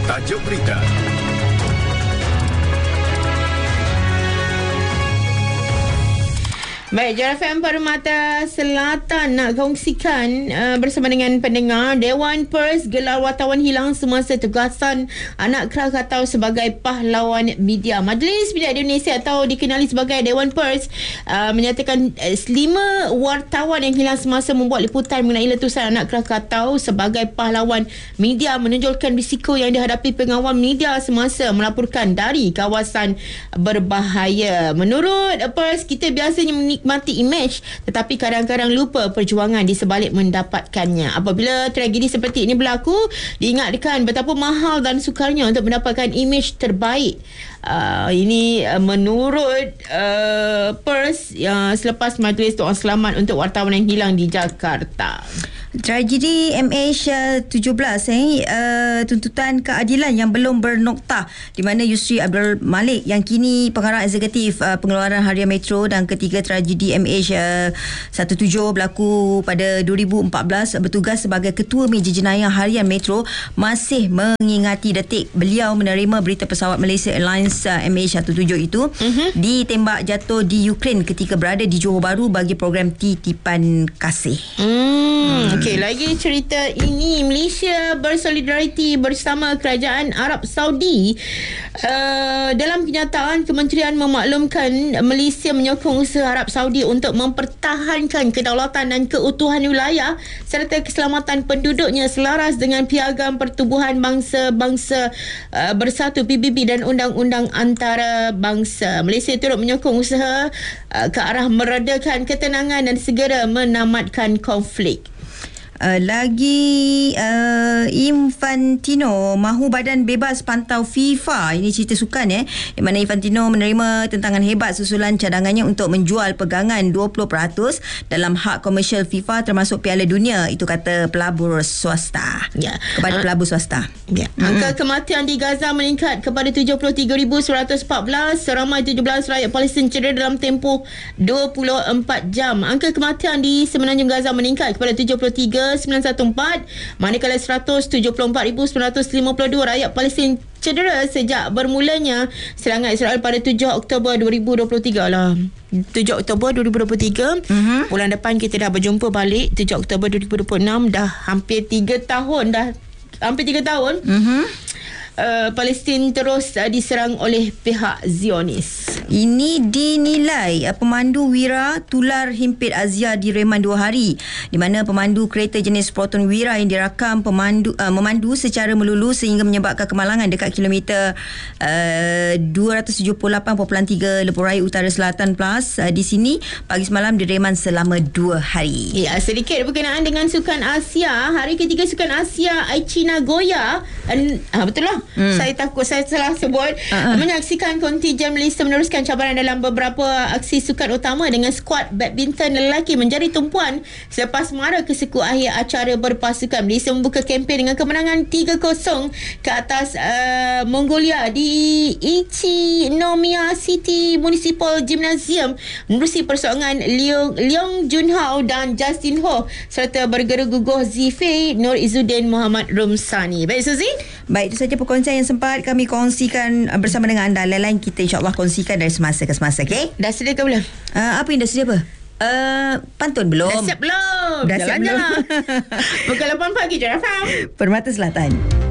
Tajuk berita. Baik, Jar FM Permata Selatan nak kongsikan bersama dengan pendengar. Dewan Pers gelar wartawan hilang semasa tugasan anak Krakatau sebagai pahlawan media. Majlis Media Indonesia atau dikenali sebagai Dewan Pers menyatakan 5 wartawan yang hilang semasa membuat liputan mengenai letusan anak Krakatau sebagai pahlawan media, menonjolkan risiko yang dihadapi pengawal media semasa melaporkan dari kawasan berbahaya. Menurut Pers, kita biasanya menikmati imej tetapi kadang-kadang lupa perjuangan di sebalik mendapatkannya. Apabila tragedi seperti ini berlaku, diingatkan betapa mahal dan sukarnya untuk mendapatkan imej terbaik. Ini menurut Pers selepas majlis doa selamat untuk wartawan yang hilang di Jakarta. Tragedi MH17 tuntutan keadilan yang belum bernoktah, di mana Yusri Abdul Malik yang kini pengarah eksekutif pengeluaran harian Metro dan ketiga tragedi MH17 berlaku pada 2014 bertugas sebagai ketua meja jenayah harian Metro masih mengingati detik beliau menerima berita pesawat Malaysia Airlines MH17 itu ditembak jatuh di Ukraine ketika berada di Johor Bahru bagi program titipan kasih. Okey, lagi cerita ini. Malaysia bersolidariti bersama Kerajaan Arab Saudi. Dalam kenyataan, Kementerian memaklumkan Malaysia menyokong usaha Arab Saudi untuk mempertahankan kedaulatan dan keutuhan wilayah serta keselamatan penduduknya selaras dengan Piagam Pertubuhan Bangsa-Bangsa Bersatu PBB dan Undang-Undang Antarabangsa. Malaysia turut menyokong usaha ke arah meredakan ketenangan dan segera menamatkan konflik. Infantino mahu badan bebas pantau FIFA. Ini cerita sukan di mana Infantino menerima tentangan hebat susulan cadangannya untuk menjual pegangan 20% dalam hak komersial FIFA termasuk Piala Dunia. Itu kata pelabur swasta. Kepada pelabur swasta. Angka kematian di Gaza meningkat kepada 73,114. Seramai 17 rakyat Palestin cedera dalam tempoh 24 jam. Angka kematian di Semenanjung Gaza meningkat kepada 73,914, manakala 174,952 rakyat Palestin cedera sejak bermulanya serangan Israel pada 7 Oktober 2023 lah. 7 Oktober 2023. Bulan depan kita dah berjumpa balik 7 Oktober 2026. Dah hampir 3 tahun Palestin terus diserang oleh pihak Zionis. Ini dinilai pemandu Wira tular himpit azia di reman 2 hari, di mana pemandu kereta jenis Proton Wira yang dirakam memandu secara melulu sehingga menyebabkan kemalangan dekat kilometer 278.3 Lebuh Raya Utara Selatan Plus. Di sini pagi semalam direman selama 2 hari. Sedikit berkenaan dengan Sukan Asia. Hari ketiga Sukan Asia Aichi Nagoya, betul lah. Saya takut saya salah sebut. Menyaksikan kontijen Malaysia meneruskan cabaran dalam beberapa aksi sukan utama dengan skuad badminton lelaki menjadi tumpuan selepas mara ke suku akhir acara berpasukan. Malaysia membuka kempen dengan kemenangan 3-0 ke atas Mongolia di Ichinomiya City Municipal Gymnasium menerusi persoalan Leong Junhao dan Justin Ho serta bergeru-guguh Zifei Nur Izzuddin Muhammad Rumsani. Baik, Suzy? Baik, itu saja perkongsian yang sempat kami kongsikan bersama dengan anda. Lain-lain kita insyaAllah kongsikan dari semasa ke semasa. Okay? Dah sedia ke belum? Apa yang dah sedia apa? Pantun belum? Dah siap belum? Dah siap belum? Pukul 8 pagi je, Rafam. Permata Selatan.